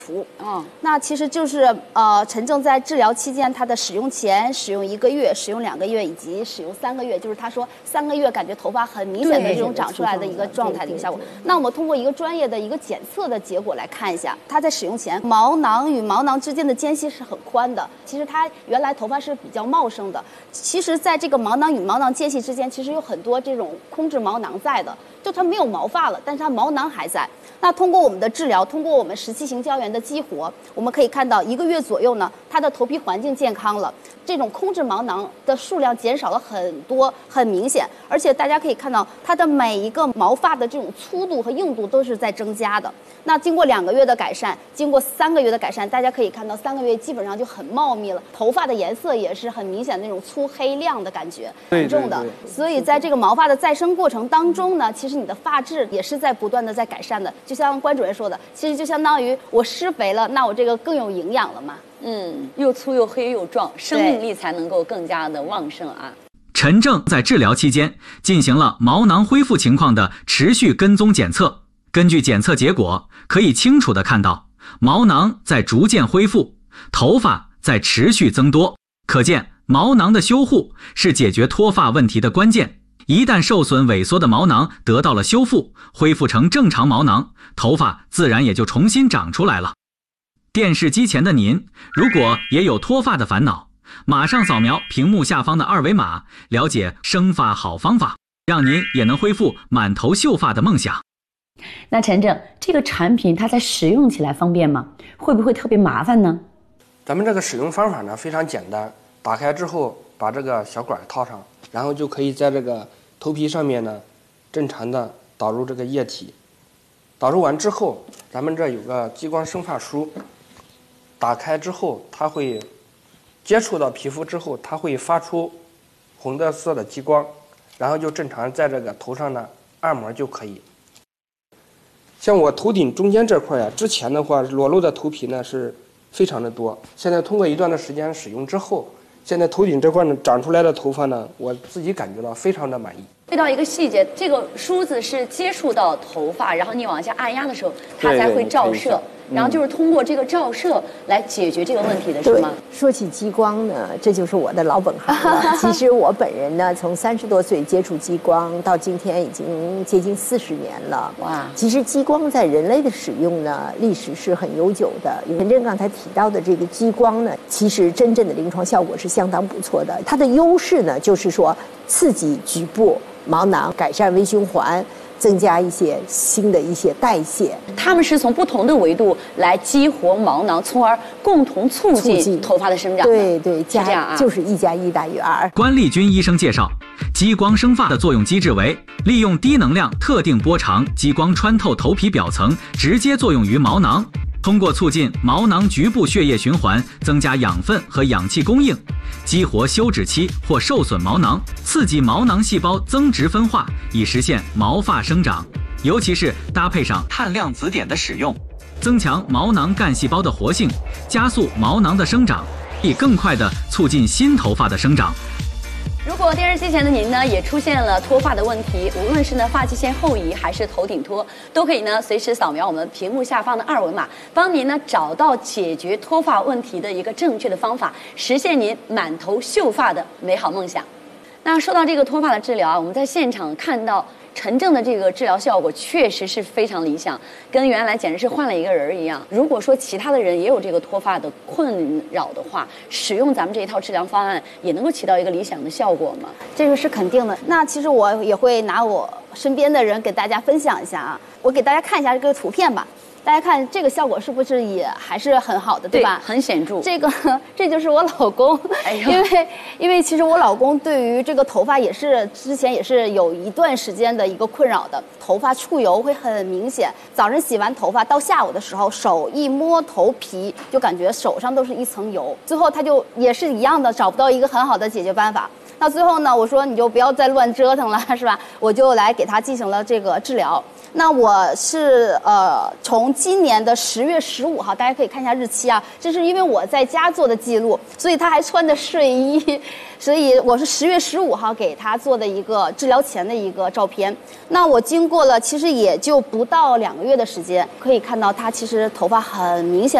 服。那其实就是陈正在治疗期间，他的使用前、使用1个月、使用2个月以及使用3个月，就是他说3个月感觉头发很明显的这种长出来的一个状态的一个效果。那我们通过一个专业的一个检测的结果来看一下，他在使用前毛囊与毛囊之间的间隙是很宽的，其实他原来头发是比较茂盛的。其实在这个毛囊与毛囊间隙之间，其实有很多这种空置毛囊在的，就它没有毛发了，但是它毛囊还在。那通过我们的治疗，通过我们17型胶原的激活，我们可以看到1个月左右呢，它的头皮环境健康了，这种空置毛囊的数量减少了很多，很明显。而且大家可以看到，它的每一个毛发的这种粗度和硬度都是在增加的。那经过2个月的改善，经过3个月的改善，大家可以看到3个月基本上就很茂密了，头发的颜色也是很明显的那种粗黑亮的感觉，很重的。所以在这个毛发的再生过程当中呢，其实你的发质也是在不断的在改善的。就像关主任说的，其实就相当于我施肥了，那我这个更有营养了嘛。 又粗又黑又壮，生命力才能够更加的旺盛啊。 陈正在治疗期间进行了毛囊恢复情况的持续跟踪检测，根据检测结果，可以清楚地看到毛囊在逐渐恢复，头发在持续增多，可见毛囊的修护是解决脱发问题的关键。一旦受损萎缩的毛囊得到了修复，恢复成正常毛囊，头发自然也就重新长出来了。电视机前的您，如果也有脱发的烦恼，马上扫描屏幕下方的2维码，了解生发好方法，让您也能恢复满头秀发的梦想。 那陈正，这个产品它在使用起来方便吗？会不会特别麻烦呢？ 咱们这个使用方法呢非常简单，打开之后把这个小管套上，然后就可以在这个头皮上面呢正常的导入这个液体。导入完之后，咱们这有个激光生发梳，打开之后它会接触到皮肤之后，它会发出红的色的激光，然后就正常在这个头上呢按摩就可以。像我头顶中间这块呀，之前的话裸露的头皮呢是非常的多，现在通过一段的时间使用之后，现在头顶这块呢长出来的头发呢，我自己感觉到非常的满意。 遇到一个细节，这个梳子是接触到头发，然后你往下按压的时候，它才会照射。然后就是通过这个照射来解决这个问题的是吗？ 说起激光呢，这就是我的老本行了。其实我本人呢，从30多岁接触激光到今天已经接近40年了。哇！其实激光在人类的使用呢，历史是很悠久的。陈正刚才提到的这个激光呢，其实真正的临床效果是相当不错的。它的优势呢，就是说刺激局部毛囊，改善微循环，增加一些新的一些代谢。 他们是从不同的维度来激活毛囊，从而共同促进头发的生长。 对对， 这样啊， 就是1+1大于2。 关丽君医生介绍，激光生发的作用机制为利用低能量特定波长激光穿透头皮表层，直接作用于毛囊，通过促进毛囊局部血液循环，增加养分和氧气供应，激活休止期或受损毛囊，刺激毛囊细胞增殖分化，以实现毛发生长。尤其是搭配上碳量子碘的使用，增强毛囊干细胞的活性，加速毛囊的生长，以更快地促进新头发的生长。 如果电视机前的您呢也出现了脱发的问题，无论是呢发际线后移还是头顶脱，都可以呢随时扫描我们屏幕下方的2维码，帮您呢找到解决脱发问题的一个正确的方法，实现您满头秀发的美好梦想。那说到这个脱发的治疗啊，我们在现场看到陈正的这个治疗效果确实是非常理想，跟原来简直是换了一个人一样。如果说其他的人也有这个脱发的困扰的话，使用咱们这一套治疗方案也能够起到一个理想的效果吗？ 这个是肯定的。那其实我也会拿我身边的人给大家分享一下啊，我给大家看一下这个图片吧。大家看这个效果是不是也还是很好的，对吧？ 对，很显著。 这就是我老公，因为其实我老公对于这个头发也是之前也是有一段时间的一个困扰的，头发出油会很明显。早晨洗完头发到下午的时候，手一摸头皮就感觉手上都是一层油。最后他就也是一样的，找不到一个很好的解决办法。那最后呢，我说你就不要再乱折腾了，是吧？我就来给他进行了这个治疗。 那我是从今年的10月15号，大家可以看一下日期啊，这是因为我在家做的记录，所以他还穿的睡衣，所以我是10月15号给他做的一个治疗前的一个照片。那我经过了其实也就不到2个月的时间，可以看到他其实头发很明显